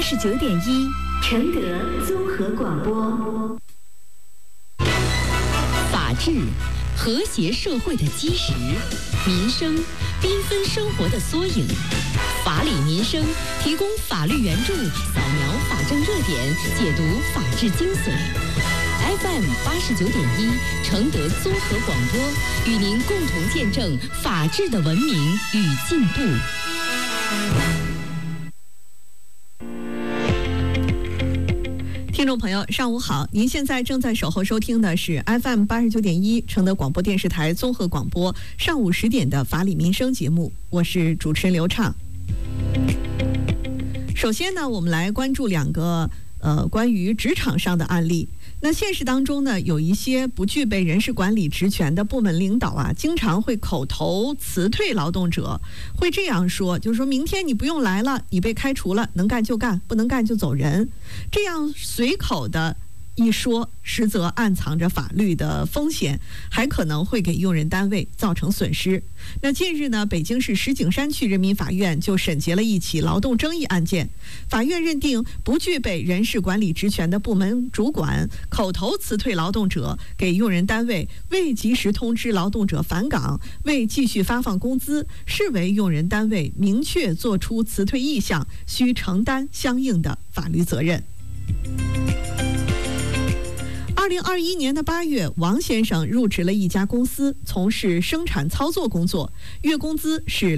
89.1承德综合广播。 法治，和谐社会的基石；民生，缤纷生活的缩影。法理民生提供法律援助，扫描法政热点，解读法治精髓。FM 89.1承德综合广播与您共同见证法治的文明与进步。 听众朋友，上午好！您现在正在守候收听的是 FM 89.1承德广播电视台综合广播上午10点的法理民生节目，我是主持人刘畅。首先呢，我们来关注两个关于职场上的案例。那现实当中呢，有一些不具备人事管理职权的部门领导啊，经常会口头辞退劳动者，会这样说，就是说明天你不用来了，你被开除了，能干就干，不能干就走人。这样随口的一说，实则暗藏着法律的风险，还可能会给用人单位造成损失。那近日呢，北京市石景山区人民法院就审结了一起劳动争议案件。法院认定，不具备人事管理职权的部门主管口头辞退劳动者，给用人单位未及时通知劳动者返岗，未继续发放工资，视为用人单位明确作出辞退意向，需承担相应的法律责任。2021年的8月，王先生入职了一家公司，从事生产操作工作，月工资是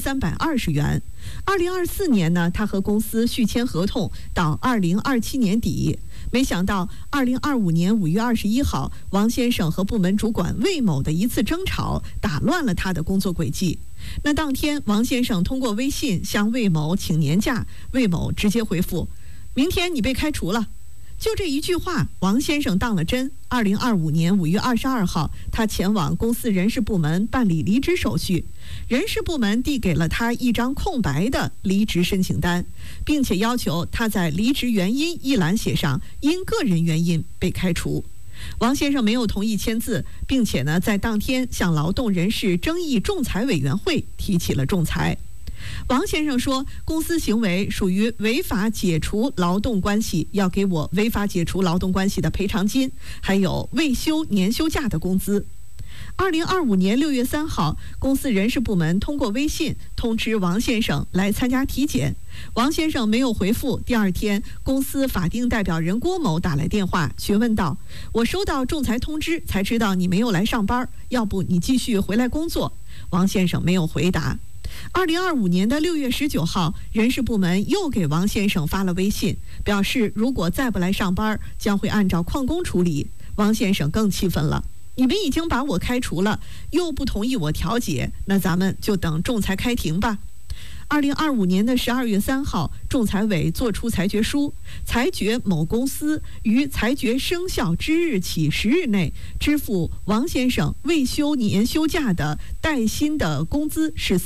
2320元。2024年呢，他和公司续签合同到2027年底。没想到2025年5月21号，王先生和部门主管魏某的一次争吵，打乱了他的工作轨迹。那当天，王先生通过微信向魏某请年假，魏某直接回复：明天你被开除了。就这一句话，王先生当了真。2025年5月22号，他前往公司人事部门办理离职手续，人事部门递给了他一张空白的离职申请单，并且要求他在离职原因一栏写上因个人原因被开除。王先生没有同意签字，并且呢，在当天向劳动人事争议仲裁委员会提起了仲裁。王先生说，公司行为属于违法解除劳动关系，要给我违法解除劳动关系的赔偿金，还有未休年休假的工资。2025年6月3号，公司人事部门通过微信通知王先生来参加体检，王先生没有回复。第二天，公司法定代表人郭某打来电话询问道：我收到仲裁通知才知道你没有来上班，要不你继续回来工作？王先生没有回答。2025年的6月19号，人事部门又给王先生发了微信，表示如果再不来上班，将会按照旷工处理。王先生更气愤了，你们已经把我开除了，又不同意我调解，那咱们就等仲裁开庭吧。2025年的12月3号，仲裁委作出裁决书，裁决某公司于裁决生效之日起10日内支付王先生未休年休假的带薪的工资是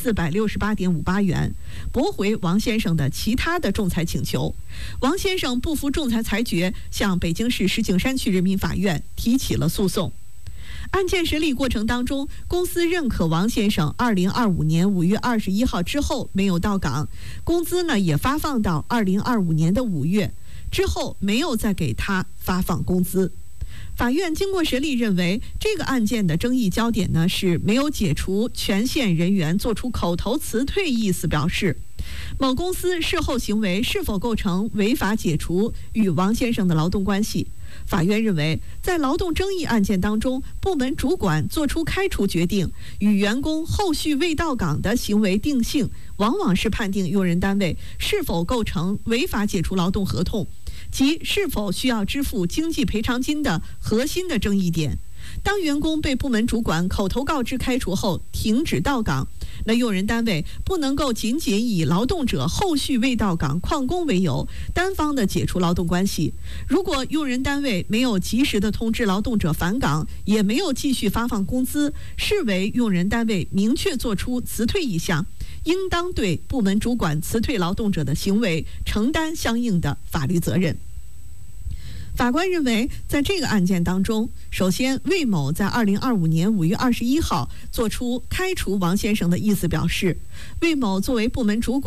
468.58元，驳回王先生的其他的仲裁请求。王先生不服仲裁裁决，向北京市石景山区人民法院提起了诉讼。案件审理过程当中，公司认可王先生2025年5月21号之后没有到岗，工资呢也发放到2025年的5月之后，没有再给他发放工资。法院经过审理认为，这个案件的争议焦点呢是没有解除权限人员作出口头辞退意思表示，某公司事后行为是否构成违法解除与王先生的劳动关系。法院认为，在劳动争议案件当中，部门主管作出开除决定，与员工后续未到岗的行为定性，往往是判定用人单位是否构成违法解除劳动合同及是否需要支付经济赔偿金的核心的争议点。当员工被部门主管口头告知开除后停止到岗，那用人单位不能够仅仅以劳动者后续未到岗旷工为由，单方的解除劳动关系。如果用人单位没有及时的通知劳动者返岗，也没有继续发放工资，视为用人单位明确作出辞退意向，应当对部门主管辞退劳动者的行为承担相应的法律责任。法官认为，在这个案件当中，首先魏某在2025年5月21号作出开除王先生的意思表示，魏某作为部门主管，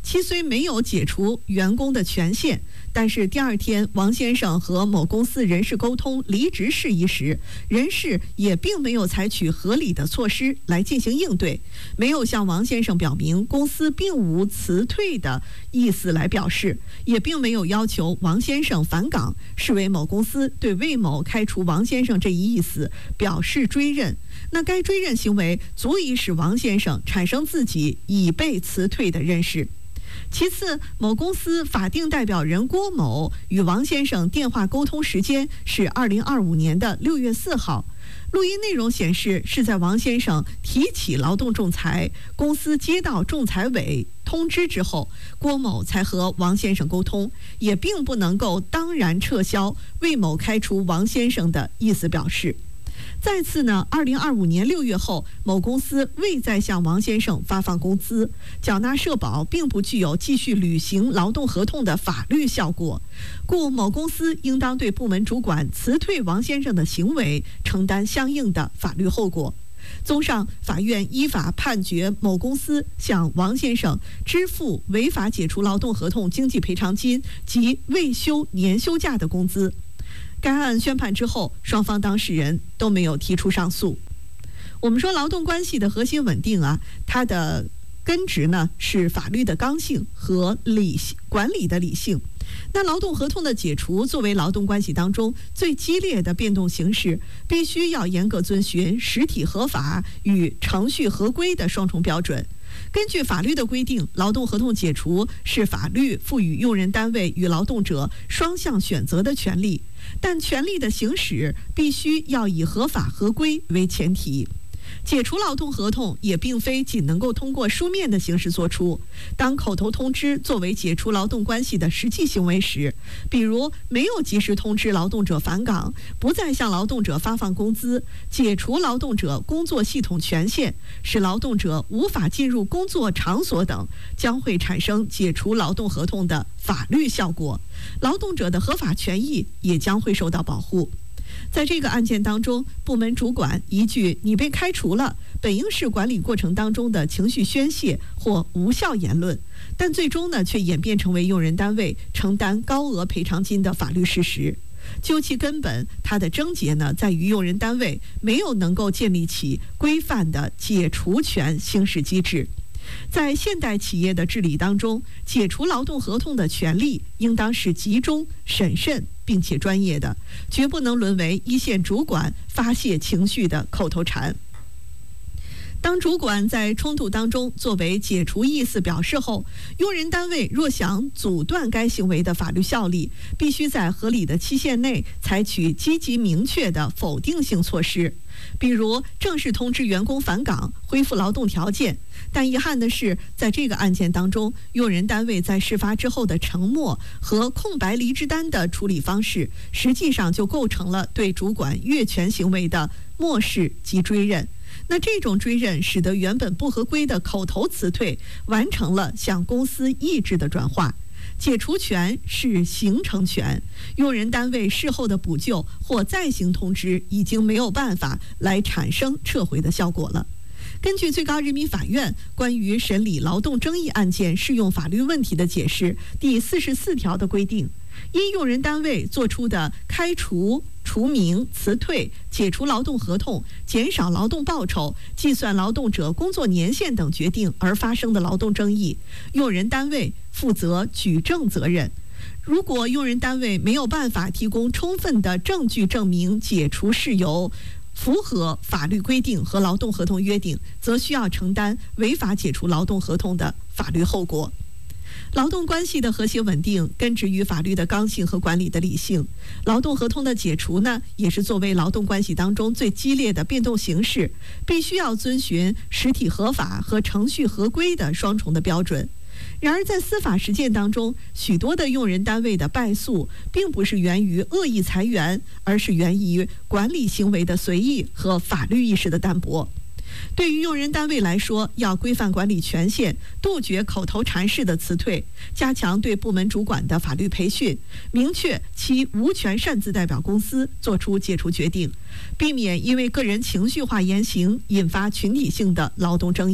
其虽没有解除员工的权限，但是第二天王先生和某公司人事沟通离职事宜时，人事也并没有采取合理的措施来进行应对，没有向王先生表明公司并无辞退的意思来表示，也并没有要求王先生返岗，视为某公司对魏某开除王先生这一意思表示追认。那该追认行为足以使王先生产生自己已被辞退的认识。其次，某公司法定代表人郭某与王先生电话沟通时间是2025年的6月4号，录音内容显示是在王先生提起劳动仲裁，公司接到仲裁委通知之后，郭某才和王先生沟通，也并不能够当然撤销魏某开除王先生的意思表示。再次呢，2025年6月后，某公司未再向王先生发放工资，缴纳社保并不具有继续履行劳动合同的法律效果，故某公司应当对部门主管辞退王先生的行为承担相应的法律后果。综上，法院依法判决某公司向王先生支付违法解除劳动合同经济赔偿金及未休年休假的工资。该案宣判之后，双方当事人都没有提出上诉。我们说劳动关系的核心稳定啊，它的根植呢是法律的刚性和管理的理性。那劳动合同的解除作为劳动关系当中最激烈的变动形式，必须要严格遵循实体合法与程序合规的双重标准。根据法律的规定，劳动合同解除是法律赋予用人单位与劳动者双向选择的权利，但权利的行使必须要以合法合规为前提。解除劳动合同也并非仅能够通过书面的形式作出，当口头通知作为解除劳动关系的实际行为时，比如没有及时通知劳动者返岗，不再向劳动者发放工资，解除劳动者工作系统权限，使劳动者无法进入工作场所等，将会产生解除劳动合同的法律效果，劳动者的合法权益也将会受到保护。在这个案件当中，部门主管一句"你被开除了"本应是管理过程当中的情绪宣泄或无效言论，但最终呢却演变成为用人单位承担高额赔偿金的法律事实。究其根本，它的症结呢在于用人单位没有能够建立起规范的解除权行使机制。在现代企业的治理当中，解除劳动合同的权利应当是集中、审慎并且专业的，绝不能沦为一线主管发泄情绪的口头禅。当主管在冲突当中作为解除意思表示后，用人单位若想阻断该行为的法律效力，必须在合理的期限内采取积极明确的否定性措施，比如正式通知员工返岗、恢复劳动条件。但遗憾的是，在这个案件当中，用人单位在事发之后的沉默和空白离职单的处理方式，实际上就构成了对主管越权行为的漠视及追认。那这种追认使得原本不合规的口头辞退完成了向公司意志的转化。解除权是形成权，用人单位事后的补救或再行通知已经没有办法来产生撤回的效果了。根据最高人民法院关于审理劳动争议案件适用法律问题的解释第44条的规定，因用人单位作出的开除、除名、辞退、解除劳动合同、减少劳动报酬、计算劳动者工作年限等决定而发生的劳动争议，用人单位负责举证责任。如果用人单位没有办法提供充分的证据证明解除事由符合法律规定和劳动合同约定，则需要承担违法解除劳动合同的法律后果。劳动关系的和谐稳定根植于法律的刚性和管理的理性。劳动合同的解除呢，也是作为劳动关系当中最激烈的变动形式，必须要遵循实体合法和程序合规的双重的标准。然而在司法实践当中，许多的用人单位的败诉并不是源于恶意裁员，而是源于管理行为的随意和法律意识的淡薄。对于用人单位来说，要规范管理权限，杜绝口头禅式的辞退，加强对部门主管的法律培训，明确其无权擅自代表公司作出解除决定，避免因为个人情绪化言行引发群体性的劳动争议。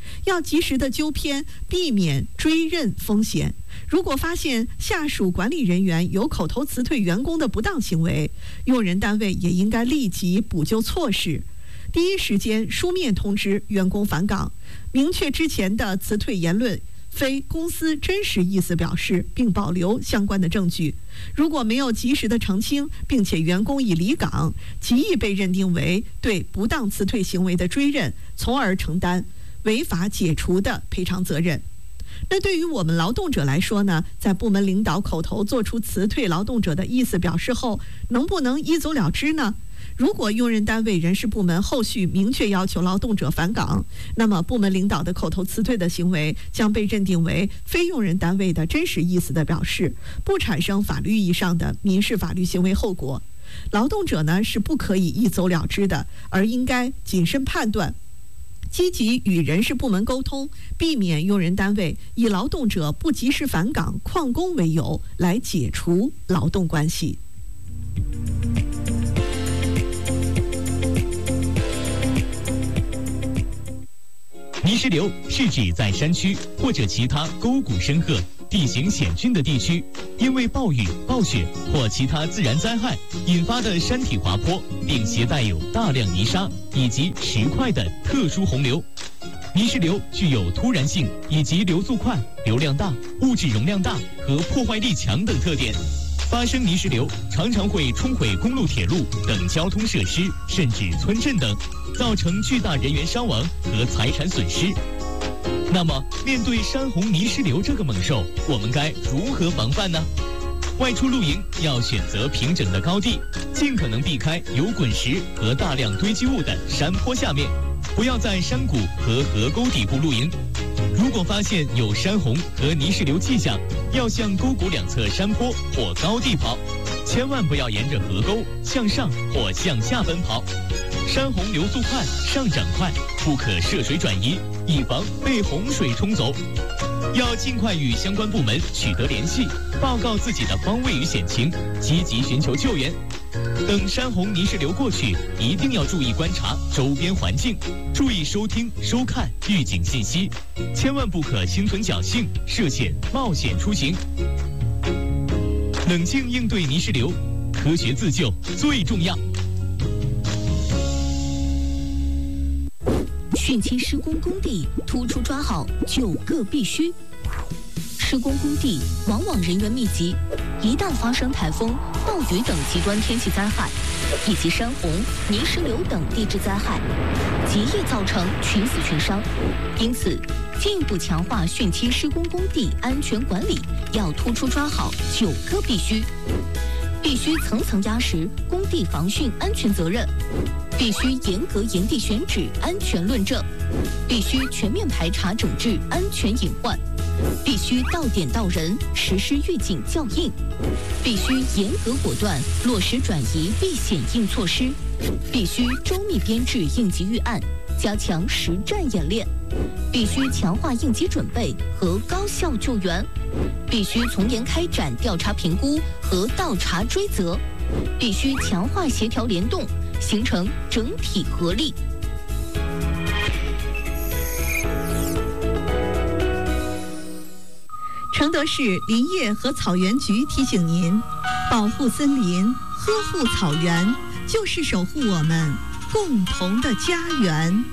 要及时的纠偏，避免追认风险。如果发现下属管理人员有口头辞退员工的不当行为，用人单位也应该立即补救措施，第一时间书面通知员工返岗，明确之前的辞退言论非公司真实意思表示，并保留相关的证据。如果没有及时的澄清，并且员工已离岗，极易被认定为对不当辞退行为的追认，从而承担违法解除的赔偿责任。那对于我们劳动者来说呢，在部门领导口头做出辞退劳动者的意思表示后，能不能一走了之呢？如果用人单位人事部门后续明确要求劳动者返岗，那么部门领导的口头辞退的行为将被认定为非用人单位的真实意思的表示，不产生法律意义上的民事法律行为后果。劳动者呢是不可以一走了之的，而应该谨慎判断，积极与人事部门沟通，避免用人单位以劳动者不及时返岗旷工为由来解除劳动关系。 泥石流是指在山区或者其他沟谷深壑、地形险峻的地区，因为暴雨、暴雪或其他自然灾害引发的山体滑坡，并携带有大量泥沙以及石块的特殊洪流。泥石流具有突然性以及流速快、流量大、物质容量大和破坏力强等特点。发生泥石流常常会冲毁公路、铁路等交通设施，甚至村镇等，造成巨大人员伤亡和财产损失。那么，面对山洪泥石流这个猛兽，我们该如何防范呢？外出露营要选择平整的高地，尽可能避开有滚石和大量堆积物的山坡下面，不要在山谷和河沟底部露营。如果发现有山洪和泥石流迹象，要向沟谷两侧山坡或高地跑，千万不要沿着河沟向上或向下奔跑。山洪流速快，上涨快，不可涉水转移，以防被洪水冲走。要尽快与相关部门取得联系，报告自己的方位与险情，积极寻求救援。等山洪泥石流过去，一定要注意观察周边环境，注意收听、收看预警信息，千万不可心存侥幸，涉险冒险出行。冷静应对泥石流，科学自救最重要。 汛期施工工地突出抓好9个必须。施工工地往往人员密集，一旦发生台风、暴雨等极端天气灾害，以及山洪、泥石流等地质灾害，极易造成群死群伤。因此，进一步强化汛期施工工地安全管理，要突出抓好9个必须。必须层层压实工地防汛安全责任，必须严格严地选址安全论证，必须全面排查整治安全隐患，必须到点到人实施预警校应，必须严格果断落实转移避险应措施，必须周密编制应急预案，加强实战演练，必须强化应急准备和高效救援，必须从严开展调查评估和倒查追责，必须强化协调联动，形成整体合力。 承德市林业和草原局提醒您，保护森林，呵护草原，就是守护我们共同的家园。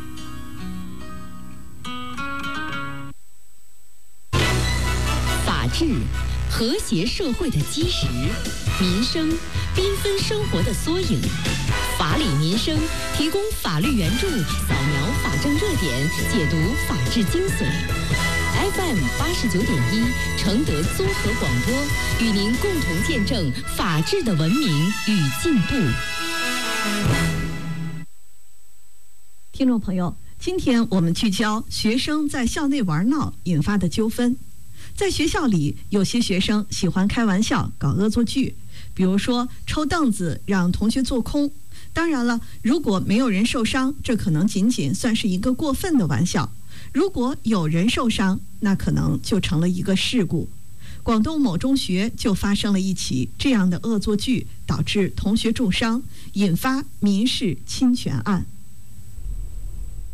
法治，和谐社会的基石；民生，缤纷生活的缩影。法理民生提供法律援助，扫描法政热点，解读法治精髓。FM 89.1承德综合广播，与您共同见证法治的文明与进步。 听众朋友，今天我们聚焦学生在校内玩闹引发的纠纷。在学校里，有些学生喜欢开玩笑、搞恶作剧，比如说抽凳子让同学坐空。当然了，如果没有人受伤，这可能仅仅算是一个过分的玩笑；如果有人受伤，那可能就成了一个事故。广东某中学就发生了一起这样的恶作剧，导致同学重伤，引发民事侵权案。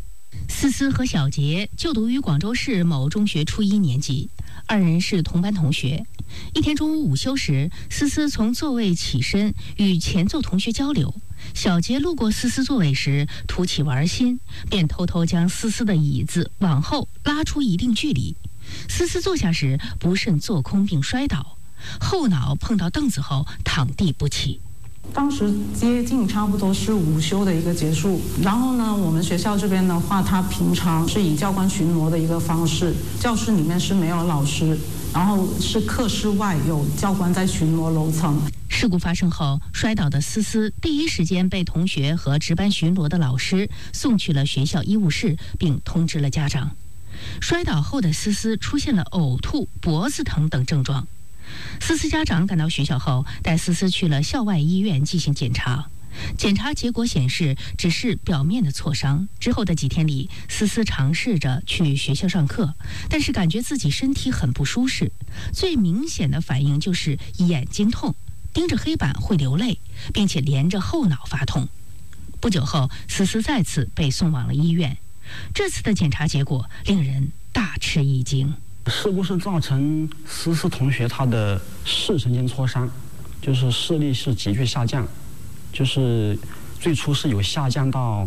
思思和小杰就读于广州市某中学初1年级，二人是同班同学。一天中午午休时，思思从座位起身与前座同学交流。小杰路过思思座位时，图起玩心，便偷偷将思思的椅子往后拉出一定距离。思思坐下时不慎坐空并摔倒，后脑碰到凳子后躺地不起。 当时接近差不多是午休的一个结束，然后呢，我们学校这边的话，它平常是以教官巡逻的一个方式，教室里面是没有老师，然后是课室外有教官在巡逻楼层。 事故发生后，摔倒的思思第一时间被同学和值班巡逻的老师送去了学校医务室，并通知了家长。摔倒后的思思出现了呕吐、脖子疼等症状。思思家长赶到学校后，带思思去了校外医院进行检查。检查结果显示，只是表面的挫伤。之后的几天里，思思尝试着去学校上课，但是感觉自己身体很不舒适。最明显的反应就是眼睛痛，盯着黑板会流泪，并且连着后脑发痛。不久后，思思再次被送往了医院。这次的检查结果令人大吃一惊。 事故是造成思思同学他的视神经挫伤，就是视力是急剧下降，就是最初是有下降到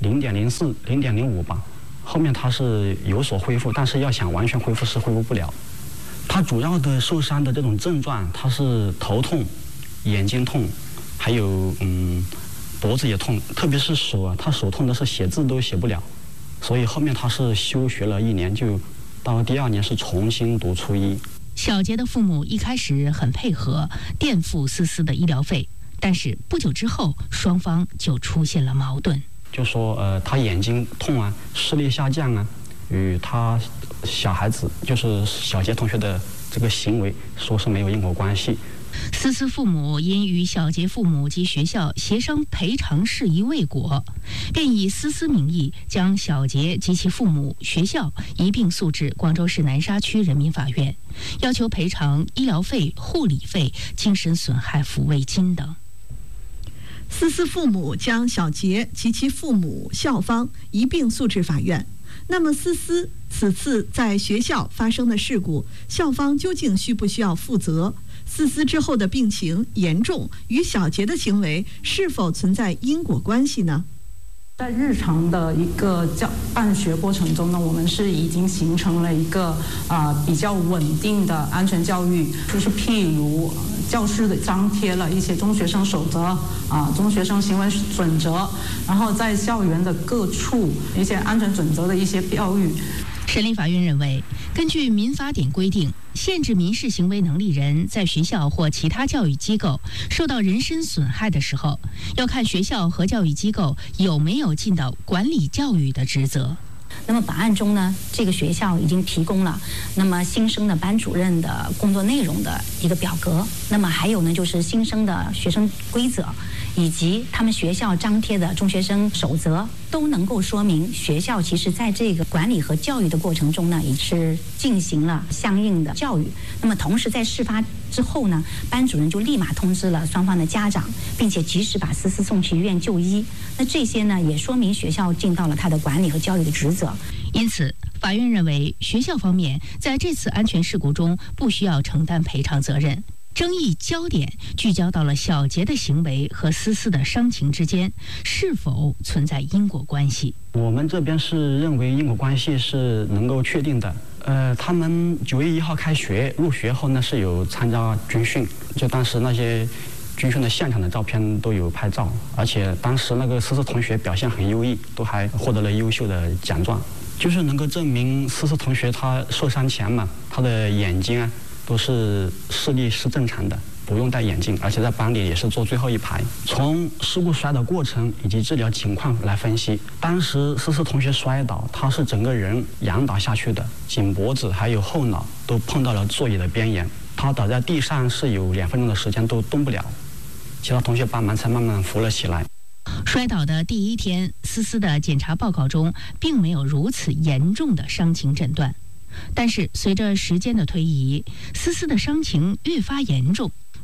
0.04、0.05吧，后面他是有所恢复，但是要想完全恢复是恢复不了。他主要的受伤的这种症状，他是头痛、眼睛痛，还有脖子也痛，特别是手啊，他手痛的是写字都写不了，所以后面他是休学了1年，就到第2年是重新读初1。 小杰的父母一开始很配合，垫付思思的医疗费，但是不久之后，双方就出现了矛盾。 就说他眼睛痛啊，视力下降啊，与他小孩子就是小杰同学的这个行为说是没有因果关系。 思思父母因与小杰父母及学校协商赔偿事宜未果，便以思思名义将小杰及其父母、学校一并诉至广州市南沙区人民法院，要求赔偿医疗费、护理费、精神损害抚慰金等。 思思父母将小杰及其父母、校方一并诉至法院。那么思思此次在学校发生的事故，校方究竟需不需要负责？思思之后的病情严重与小杰的行为是否存在因果关系呢？ 在日常的一个办学过程中呢，我们是已经形成了一个比较稳定的安全教育，就是譬如教室的张贴了一些中学生守则中学生行为准则，然后在校园的各处一些安全准则的一些标语。 审理法院认为，根据民法典规定，限制民事行为能力人在学校或其他教育机构受到人身损害的时候，要看学校和教育机构有没有尽到管理教育的职责。 那么本案中呢，这个学校已经提供了那么新生的班主任的工作内容的一个表格，那么还有呢就是新生的学生规则，以及他们学校张贴的中学生守则，都能够说明学校其实在这个管理和教育的过程中呢，也是进行了相应的教育。那么同时在事发之后呢，班主任就立马通知了双方的家长，并且及时把思思送去医院就医。那这些呢，也说明学校尽到了他的管理和教育的职责。 因此，法院认为学校方面在这次安全事故中不需要承担赔偿责任。争议焦点聚焦到了小杰的行为和思思的伤情之间是否存在因果关系。 我们这边是认为因果关系是能够确定的。他们9月1号开学，入学后呢是有参加军训，就当时那些军训的现场的照片都有拍照，而且当时那个思思同学表现很优异，都还获得了优秀的奖状，就是能够证明思思同学他受伤前嘛，他的眼睛啊都是视力是正常的，不用戴眼镜，而且在班里也是坐最后一排。从事故摔倒过程以及治疗情况来分析，当时思思同学摔倒，他是整个人仰倒下去的，颈脖子还有后脑都碰到了座椅的边沿，他倒在地上是有2分钟的时间都动不了，其他同学帮忙才慢慢扶了起来。 摔倒的第1天，思思的检查报告中并没有如此严重的伤情诊断。但是随着时间的推移，思思的伤情越发严重，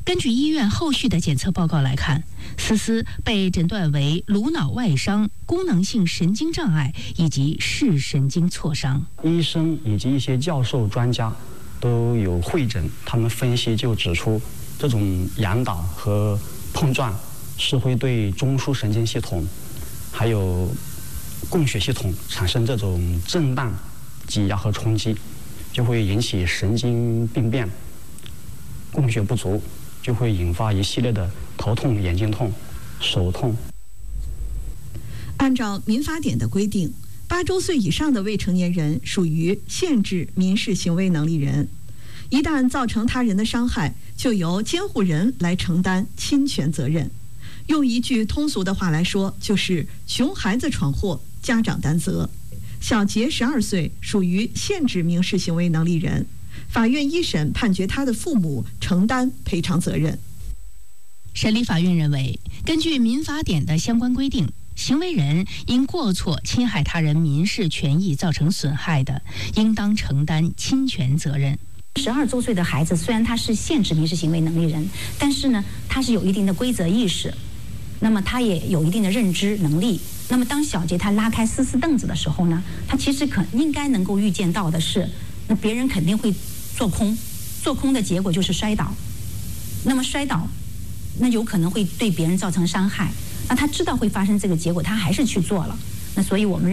根据医院后续的检测报告来看，思思被诊断为颅脑外伤、功能性神经障碍以及视神经挫伤。 医生以及一些教授专家都有会诊，他们分析就指出，这种仰倒和碰撞是会对中枢神经系统还有供血系统产生这种震荡、挤压和冲击，就会引起神经病变，供血不足，就会引发一系列的头痛、眼睛痛、手痛。 按照民法典的规定，8周岁以上的未成年人属于限制民事行为能力人，一旦造成他人的伤害，就由监护人来承担侵权责任。用一句通俗的话来说，就是熊孩子闯祸，家长担责。小杰12岁，属于限制民事行为能力人，法院一审判决他的父母承担赔偿责任。 审理法院认为，根据民法典的相关规定，行为人因过错侵害他人民事权益造成损害的，应当承担侵权责任。 12周岁的孩子虽然他是限制民事行为能力人，但是呢，他是有一定的规则意识，那么他也有一定的认知能力。那么当小杰他拉开思思凳子的时候呢，他其实应该能够预见到的是，那别人肯定会做空的结果就是摔倒。那么摔倒，那有可能会对别人造成伤害。那他知道会发生这个结果，他还是去做了。那所以我们